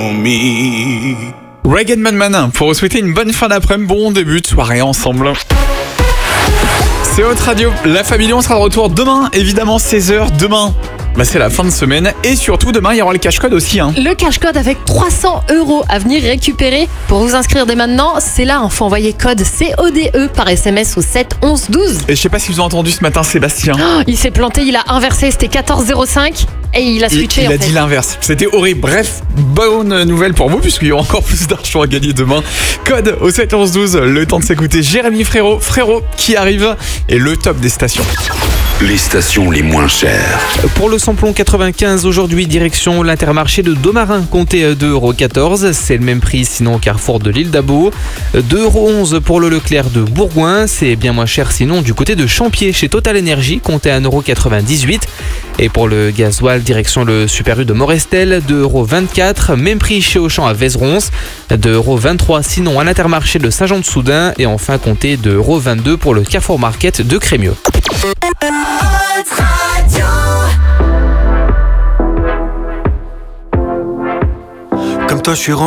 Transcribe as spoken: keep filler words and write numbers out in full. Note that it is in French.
me. Ragged Man pour vous souhaiter une bonne fin d'après-midi, bon début de soirée ensemble. C'est votre radio, la famille, on sera de retour demain, évidemment seize heures, demain. Bah c'est la fin de semaine et surtout demain il y aura le cash code aussi hein. Le cash code avec trois cents euros à venir récupérer. Pour vous inscrire dès maintenant, c'est là, il faut envoyer code C O D E par S M S au sept onze douze. Et je sais pas si vous avez entendu ce matin Sébastien. Oh, il s'est planté, il a inversé, c'était quatorze zéro cinq et il a switché. Il, il en a fait. dit l'inverse, c'était horrible. Bref, bonne nouvelle pour vous puisqu'il y aura encore plus d'argent à gagner demain. Code au sept onze douze, le temps de s'écouter Jérémy Frérot, Frérot qui arrive et le top des stations. Les stations les moins chères. Pour le samplon quatre-vingt-quinze, aujourd'hui, direction l'Intermarché de Domarin, comptez deux euros quatorze. C'est le même prix sinon au Carrefour de l'île d'Abo. deux euros onze pour le Leclerc de Bourgoin. C'est bien moins cher sinon du côté de Champier chez Total Energy, comptez un euro quatre-vingt-dix-huit. Et pour le gasoil, direction le Super U de Morestel, deux euros vingt-quatre. Même prix chez Auchan à Vézerons, deux euros vingt-trois sinon à l'Intermarché de Saint-Jean-de-Soudain. Et enfin, comptez deux euros vingt-deux pour le Carrefour Market de Crémieux. Comme toi, je suis